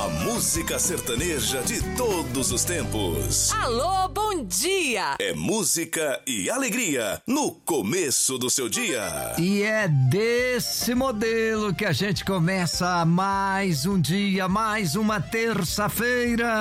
A música sertaneja de todos os tempos. Alô, bom dia! É música e alegria no começo do seu dia. E é desse modelo que a gente começa mais um dia, mais uma terça-feira.